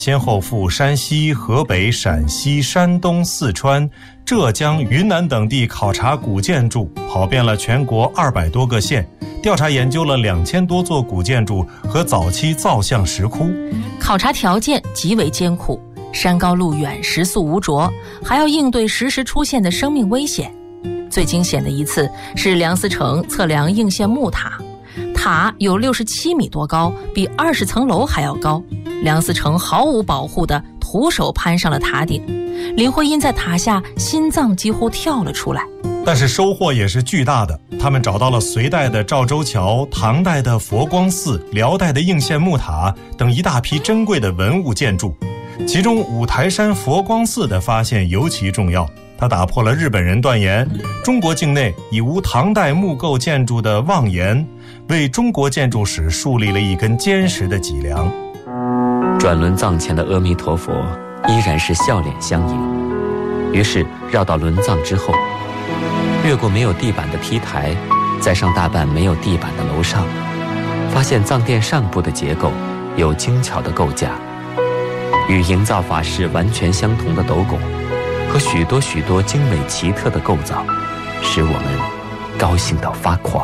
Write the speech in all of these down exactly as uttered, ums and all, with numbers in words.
先后赴山西、河北、陕西、山东、四川、浙江、云南等地考察古建筑，跑遍了全国二百多个县，调查研究了两千多座古建筑和早期造像石窟。 考察条件极为艰苦，山高路远，食宿无着，还要应对时时出现的生命危险。最惊险的一次是梁思成测量应县木塔，塔有六十七米多高，比二十层楼还要高。梁思成毫无保护地徒手攀上了塔顶，林徽因在塔下心脏几乎跳了出来。 但是收获也是巨大的，他们找到了隋代的赵州桥、唐代的佛光寺、辽代的应县木塔等一大批珍贵的文物建筑。其中五台山佛光寺的发现尤其重要，它打破了日本人断言中国境内已无唐代木构建筑的妄言，为中国建筑史树立了一根坚实的脊梁。 转轮藏前的阿弥陀佛依然是笑脸相迎。于是绕到轮藏之后，越过没有地板的梯台，再上大半没有地板的楼上，发现藏殿上部的结构有精巧的构架，与营造法式完全相同的斗拱和许多许多精美奇特的构造，使我们高兴到发狂。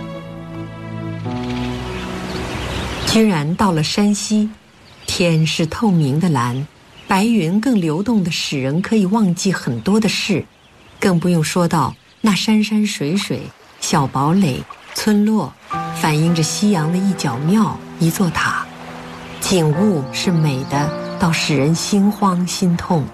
居然到了山西，天是透明的蓝，白云更流动的使人可以忘记很多的事，更不用说到那山山水水、小堡垒、村落，反映着西洋的一角庙、一座塔，景物是美的到使人心慌心痛。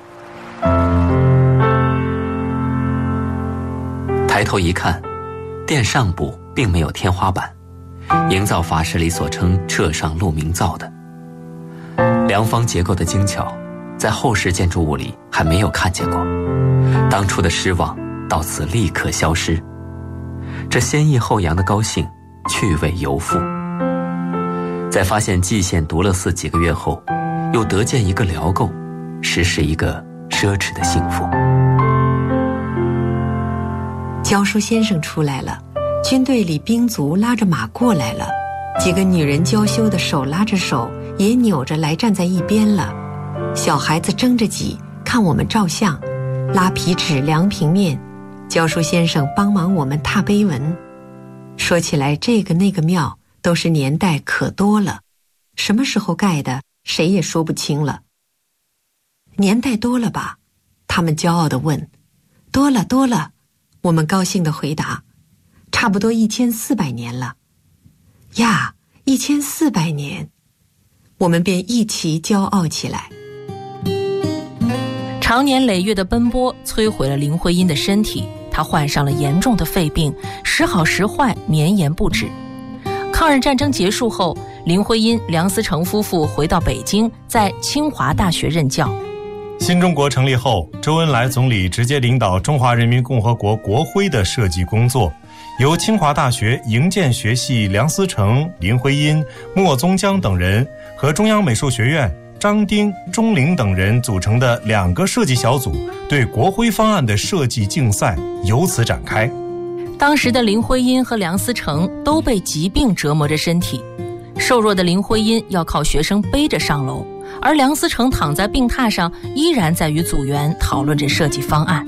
抬头一看，殿上部并没有天花板，营造法式里所称彻上鹿鸣造的。梁方结构的精巧，在后世建筑物里还没有看见过，当初的失望到此立刻消失，这先抑后扬的高兴趣味犹复。在发现蓟县独乐寺几个月后，又得见一个辽构，实是一个奢侈的幸福。 教书先生出来了，军队里兵卒拉着马过来了，几个女人娇羞的手拉着手，也扭着来站在一边了。小孩子争着挤，看我们照相，拉皮尺量平面，教书先生帮忙我们踏碑文。说起来，这个那个庙都是年代可多了，什么时候盖的，谁也说不清了。年代多了吧？他们骄傲地问。多了多了，我们高兴地回答。差不多一千四百年了。呀，一千四百年，我们便一起骄傲起来。 长年累月的奔波摧毁了林徽因的身体，她患上了严重的肺病，时好时坏，绵延不止。抗日战争结束后，林徽因、梁思成夫妇回到北京，在清华大学任教。 新中国成立后，周恩来总理直接领导中华人民共和国国徽的设计工作，由清华大学营建学系梁思成、林徽因、莫宗江等人和中央美术学院张丁、钟灵等人组成的两个设计小组对国徽方案的设计竞赛由此展开。 当时的林徽因和梁思成都被疾病折磨着身体，瘦弱的林徽因要靠学生背着上楼，而梁思成躺在病榻上，依然在与组员讨论着设计方案。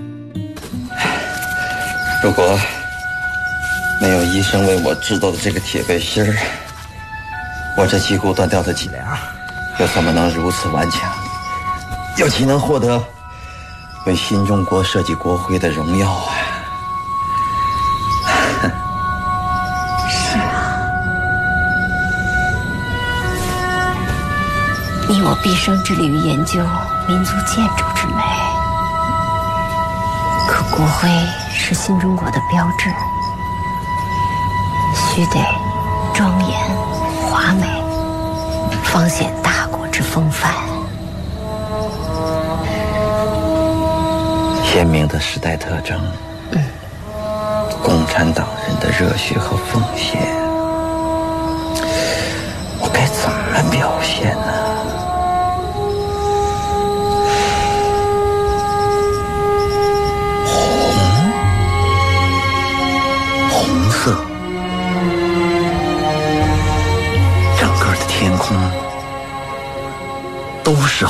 如果没有医生为我制作的这个铁背心儿，我这几乎断掉的脊梁又怎么能如此顽强，又岂能获得为新中国设计国徽的荣耀啊？ 是啊，你我毕生致力于研究民族建筑之美，可国徽是新中国的标志，须得庄严华美，方显大国之风范。 鲜明的时代特征， 嗯， 共产党人的热血和奉献，我该怎么表现呢？